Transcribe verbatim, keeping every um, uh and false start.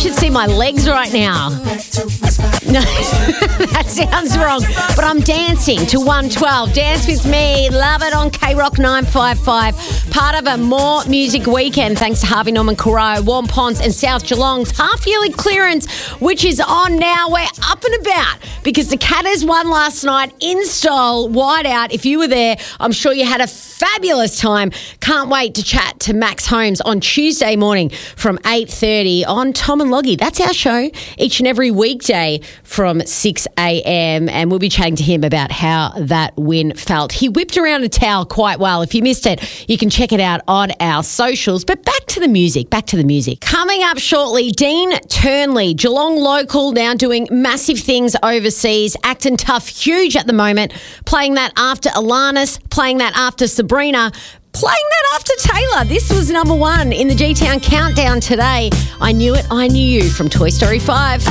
should see my legs right now. No, that sounds wrong. But I'm dancing to one twelve. Dance with me. Love it on K Rock nine five five. Part of a More Music Weekend thanks to Harvey Norman Coro, Warm Ponds and South Geelong's half-yearly clearance, which is on now. We're up and about because the Catters won last night in style, wide out. If you were there, I'm sure you had a fabulous time. Can't wait to chat to Max Holmes on Tuesday morning from eight thirty on Tom and Loggy. That's our show each and every weekday from six a.m. and we'll be chatting to him about how that win felt. He whipped around a towel quite well. If you missed it, you can check it out on our socials. But back to the music, back to the music. Coming up shortly, Dean Turnley, Geelong local, now doing massive things overseas, acting tough, huge at the moment, playing that after Alanis, playing that after Sabrina, playing that after Taylor. This was number one in the G-Town Countdown today. I Knew It, I Knew You from Toy Story five.